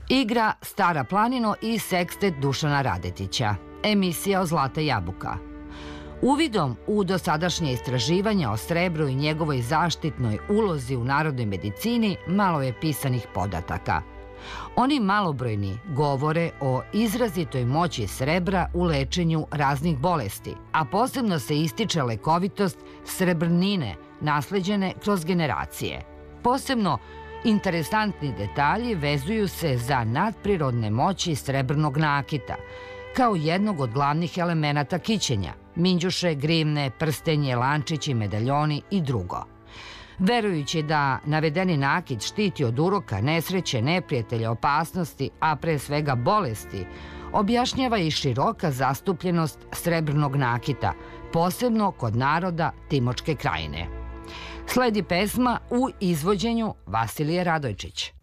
Igra Stara planino i sekstet Dušana Radetića. Emisija o Zlata jabuka. Uvidom u dosadašnje istraživanja o srebru i njegovoj zaštitnoj ulozi u narodnoj medicini malo je pisanih podataka. Oni malobrojni govore o izrazitoj moći srebra u lečenju raznih bolesti, a posebno se ističe lekovitost srebrnine nasleđene kroz generacije. Posebno interesantni detalji vezuju se za nadprirodne moći srebrnog nakita, kao jednog od glavnih elemenata kićenja, minđuše, grimne, prstenje, lančići, medaljoni i drugo. Verujući da navedeni nakit štiti od uroka, nesreće, neprijatelja, opasnosti, a pre svega bolesti, objašnjava i široka zastupljenost srebrnog nakita, posebno kod naroda Timočke krajine. Sledi pesma u izvođenju Vasilije Radojčić.